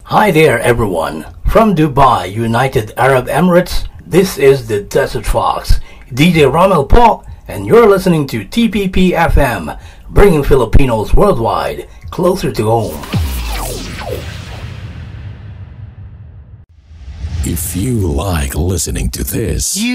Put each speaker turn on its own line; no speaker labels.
Hi there, everyone. From Dubai, United Arab Emirates, this is the Desert Fox, DJ Romel Paul, and you're listening to TPP FM, bringing Filipinos worldwide closer to home.
If you like listening to this,